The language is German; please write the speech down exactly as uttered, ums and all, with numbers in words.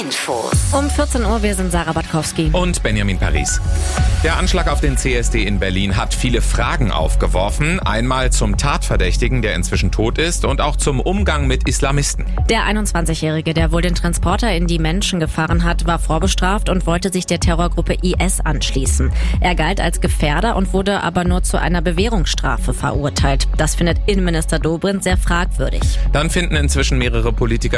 Infos. Um vierzehn Uhr, wir sind Sarah Batkowski. Und Benjamin Paris. Der Anschlag auf den C S D in Berlin hat viele Fragen aufgeworfen. Einmal zum Tatverdächtigen, der inzwischen tot ist, und auch zum Umgang mit Islamisten. Der einundzwanzigjährige, der wohl den Transporter in die Menschen gefahren hat, war vorbestraft und wollte sich der Terrorgruppe I S anschließen. Er galt als Gefährder und wurde aber nur zu einer Bewährungsstrafe verurteilt. Das findet Innenminister Dobrindt sehr fragwürdig. Dann finden inzwischen mehrere Politiker